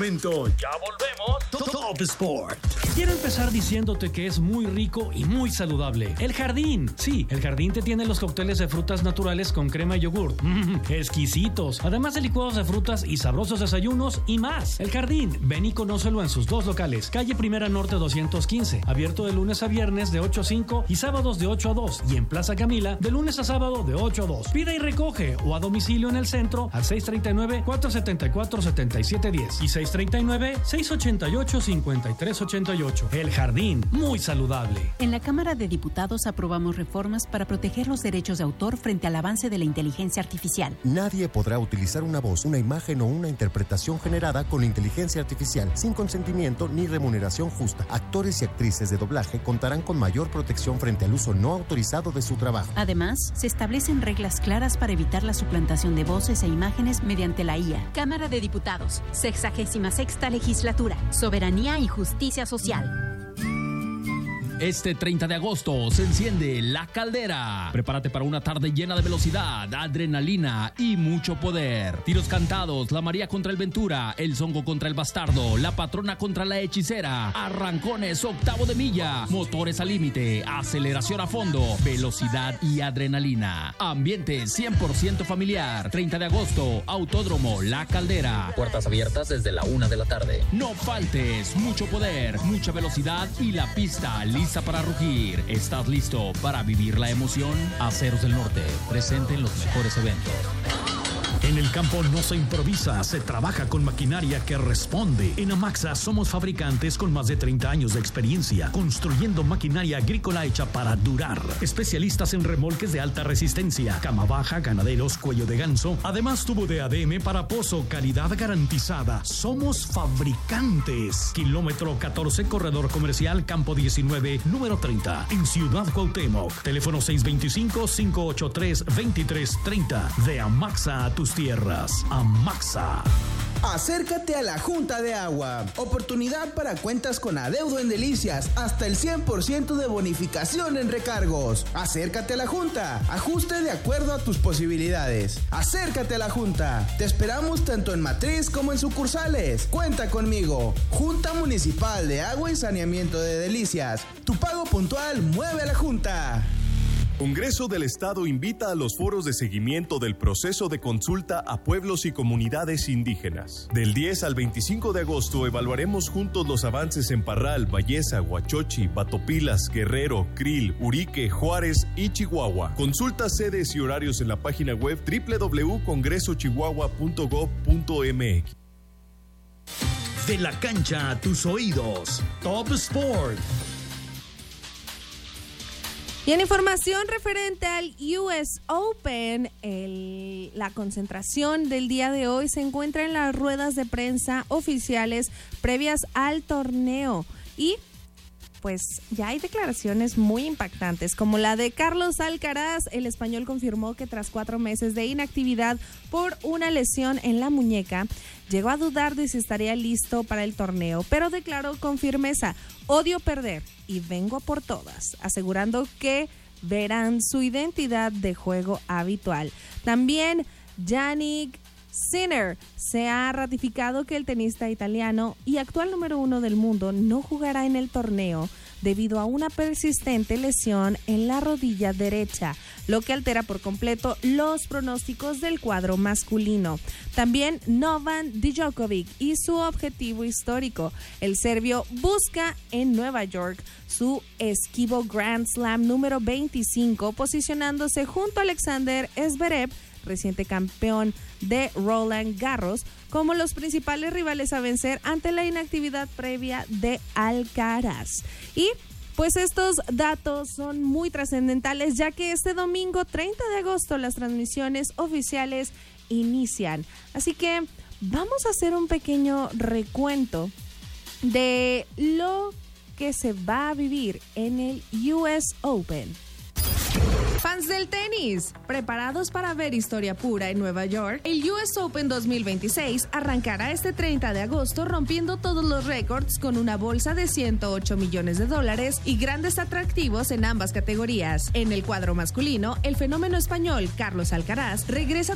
Ya volvemos. Top Sport. Quiero empezar diciéndote que es muy rico y muy saludable. El Jardín. Sí, el Jardín te tiene los cócteles de frutas naturales con crema y yogur. Exquisitos. Además de licuados de frutas y sabrosos desayunos y más. El Jardín. Ven y conócelo en sus dos locales. Calle Primera Norte 215. Abierto de lunes a viernes de 8 a 5 y sábados de 8 a 2. Y en Plaza Camila de lunes a sábado de 8 a 2. Pide y recoge o a domicilio en el centro al 639-474-7710 y 639-688-5388. El Jardín, muy saludable. En la Cámara de Diputados aprobamos reformas para proteger los derechos de autor frente al avance de la inteligencia artificial. Nadie podrá utilizar una voz, una imagen o una interpretación generada con inteligencia artificial sin consentimiento ni remuneración justa. Actores y actrices de doblaje contarán con mayor protección frente al uso no autorizado de su trabajo. Además, se establecen reglas claras para evitar la suplantación de voces e imágenes mediante la IA. Cámara de Diputados, 66ª Legislatura, Soberanía y Justicia Social. Este 30 de agosto se enciende La Caldera. Prepárate para una tarde llena de velocidad, adrenalina y mucho poder. Tiros cantados, la María contra el Ventura, el Zongo contra el Bastardo, la Patrona contra la Hechicera, arrancones octavo de milla, motores al límite, aceleración a fondo, velocidad y adrenalina. Ambiente 100% familiar. 30 de agosto, Autódromo La Caldera. Puertas abiertas desde la 1 de la tarde. No faltes, mucho poder, mucha velocidad y la pista lista para rugir. ¿Estás listo para vivir la emoción? Aceros del Norte, presente en los mejores eventos. En el campo no se improvisa, se trabaja con maquinaria que responde. En Amaxa somos fabricantes con más de 30 años de experiencia, construyendo maquinaria agrícola hecha para durar. Especialistas en remolques de alta resistencia, cama baja, ganaderos, cuello de ganso. Además, tubo de ADM para pozo, calidad garantizada. Somos fabricantes. Kilómetro 14, corredor comercial, campo 19, número 30, en Ciudad Cuauhtémoc. Teléfono 625-583-2330. De Amaxa a tus tierras. Amaxa. Acércate a la Junta de Agua. Oportunidad para cuentas con adeudo en Delicias. Hasta el 100% de bonificación en recargos. Acércate a la Junta. Ajuste de acuerdo a tus posibilidades. Acércate a la Junta. Te esperamos tanto en matriz como en sucursales. Cuenta conmigo. Junta Municipal de Agua y Saneamiento de Delicias. Tu pago puntual mueve a la Junta. Congreso del Estado invita a los foros de seguimiento del proceso de consulta a pueblos y comunidades indígenas. Del 10 al 25 de agosto evaluaremos juntos los avances en Parral, Valleza, Huachochi, Batopilas, Guerrero, Krill, Urique, Juárez y Chihuahua. Consulta sedes y horarios en la página web www.congresochihuahua.gov.mx. De la cancha a tus oídos. Top Sport. Y en información referente al US Open, la concentración del día de hoy se encuentra en las ruedas de prensa oficiales previas al torneo. Y pues ya hay declaraciones muy impactantes, como la de Carlos Alcaraz. El español confirmó que tras 4 meses de inactividad por una lesión en la muñeca, llegó a dudar de si estaría listo para el torneo, pero declaró con firmeza: odio perder y vengo por todas, asegurando que verán su identidad de juego habitual. También Jannik Sinner se ha ratificado que el tenista italiano y actual número 1 del mundo no jugará en el torneo debido a una persistente lesión en la rodilla derecha, lo que altera por completo los pronósticos del cuadro masculino. También Novak Djokovic y su objetivo histórico. El serbio busca en Nueva York su esquivo Grand Slam número 25, posicionándose junto a Alexander Zverev, reciente campeón de Roland Garros, como los principales rivales a vencer ante la inactividad previa de Alcaraz. Y pues estos datos son muy trascendentales, ya que este domingo 30 de agosto las transmisiones oficiales inician. Así que vamos a hacer un pequeño recuento de lo que se va a vivir en el US Open. Fans del tenis, ¿preparados para ver historia pura en Nueva York? El US Open 2026 arrancará este 30 de agosto rompiendo todos los récords con una bolsa de $108 millones y grandes atractivos en ambas categorías. En el cuadro masculino, el fenómeno español Carlos Alcaraz regresa